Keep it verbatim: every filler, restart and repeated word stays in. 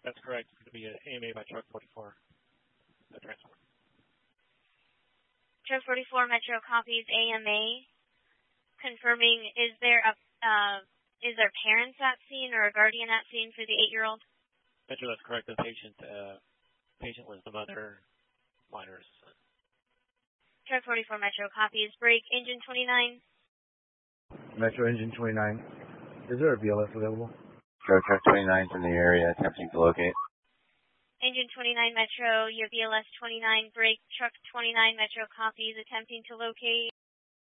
That's correct. It's going to be an A M A by truck forty-four. The transport. Truck forty-four Metro copies A M A. Confirming, is there a uh, is there parents at scene or a guardian at scene for the eight-year-old? Metro, that's correct. The patient uh, patient was the mother, minor's son. Truck forty-four Metro copies. Break engine twenty-nine. Metro engine twenty-nine. Is there a B L S available? Truck twenty-nine in the area, attempting to locate. Engine twenty-nine Metro, your B L S twenty-nine. Break truck twenty-nine Metro copies, attempting to locate.